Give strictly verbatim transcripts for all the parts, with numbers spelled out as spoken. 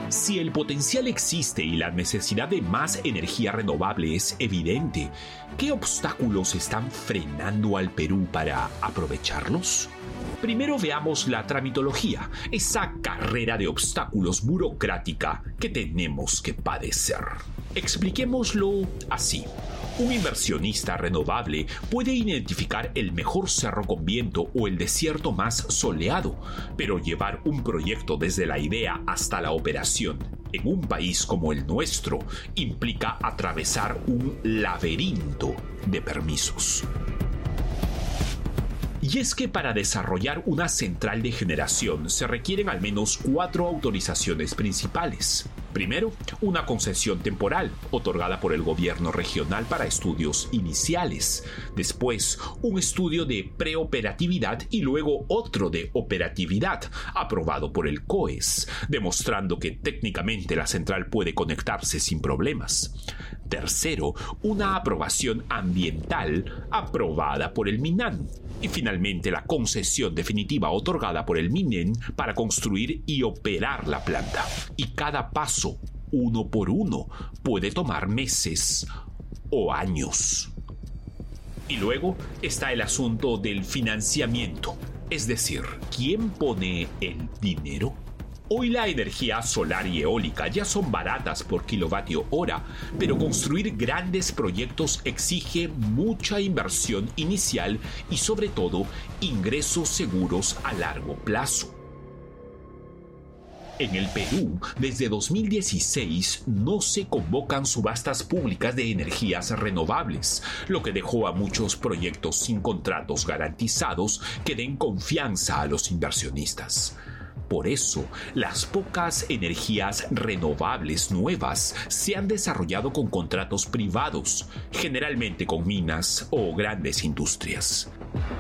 Si el potencial existe y la necesidad de más energía renovable es evidente, ¿qué obstáculos están frenando al Perú para aprovecharlos? Primero veamos la tramitología, esa carrera de obstáculos burocrática que tenemos que padecer. Expliquémoslo así. Un inversionista renovable puede identificar el mejor cerro con viento o el desierto más soleado, pero llevar un proyecto desde la idea hasta la operación en un país como el nuestro implica atravesar un laberinto de permisos. Y es que para desarrollar una central de generación se requieren al menos cuatro autorizaciones principales. Primero, una concesión temporal, otorgada por el gobierno regional para estudios iniciales. Después, un estudio de preoperatividad y luego otro de operatividad, aprobado por el C O E S, demostrando que técnicamente la central puede conectarse sin problemas. Tercero, una aprobación ambiental aprobada por el MINAN. Y finalmente la concesión definitiva otorgada por el MINEN para construir y operar la planta. Y cada paso, uno por uno, puede tomar meses o años. Y luego está el asunto del financiamiento, es decir, ¿quién pone el dinero? Hoy la energía solar y eólica ya son baratas por kilovatio hora, pero construir grandes proyectos exige mucha inversión inicial y sobre todo ingresos seguros a largo plazo. En el Perú, desde dos mil dieciséis no se convocan subastas públicas de energías renovables, lo que dejó a muchos proyectos sin contratos garantizados que den confianza a los inversionistas. Por eso, las pocas energías renovables nuevas se han desarrollado con contratos privados, generalmente con minas o grandes industrias.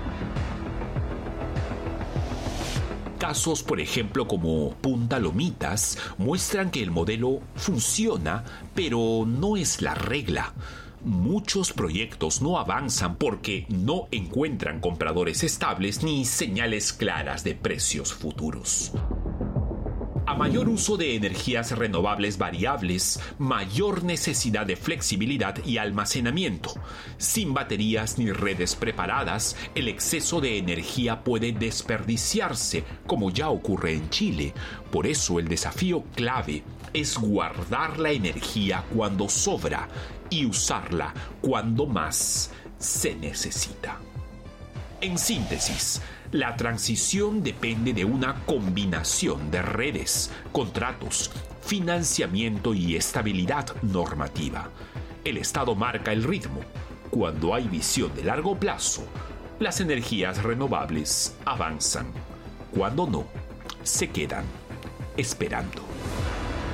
Casos, por ejemplo, como Punta Lomitas, muestran que el modelo funciona, pero no es la regla. Muchos proyectos no avanzan porque no encuentran compradores estables ni señales claras de precios futuros. A mayor uso de energías renovables variables, mayor necesidad de flexibilidad y almacenamiento. Sin baterías ni redes preparadas, el exceso de energía puede desperdiciarse, como ya ocurre en Chile. Por eso el desafío clave es guardar la energía cuando sobra y usarla cuando más se necesita. En síntesis, la transición depende de una combinación de redes, contratos, financiamiento y estabilidad normativa. El Estado marca el ritmo. Cuando hay visión de largo plazo, las energías renovables avanzan. Cuando no, se quedan esperando.